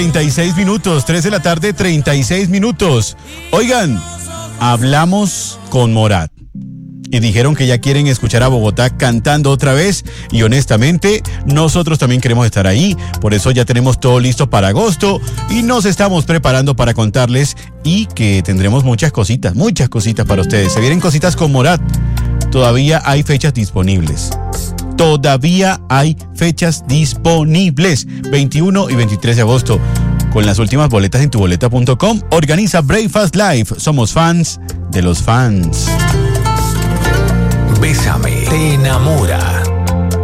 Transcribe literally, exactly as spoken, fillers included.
treinta y seis minutos, tres de la tarde, treinta y seis minutos. Oigan, hablamos con Morat y dijeron que ya quieren escuchar a Bogotá cantando otra vez y honestamente nosotros también queremos estar ahí, por eso ya tenemos todo listo para agosto y nos estamos preparando para contarles y que tendremos muchas cositas, muchas cositas para ustedes. Se vienen cositas con Morat, todavía hay fechas disponibles. Todavía hay fechas disponibles, veintiuno y veintitrés de agosto. Con las últimas boletas en tu boleta punto com, organiza Breakfast Live. Somos fans de los fans. Bésame, te enamora.